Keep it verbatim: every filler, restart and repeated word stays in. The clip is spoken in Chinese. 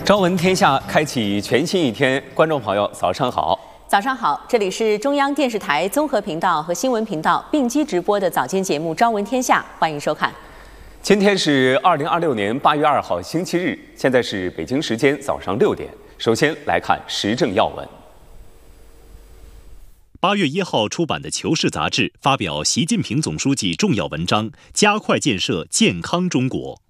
朝闻天下，开启全新一天。观众朋友，早上好！ 早上好，这里是中央电视台综合频道和新闻频道并机直播的早间节目《朝闻天下》，欢迎收看。 今天是二零二六年八月二号，星期日，现在是北京时间早上六点。首先来看时政要闻。 八月一号出版的《求是》杂志发表习近平总书记重要文章，加快建设健康中国。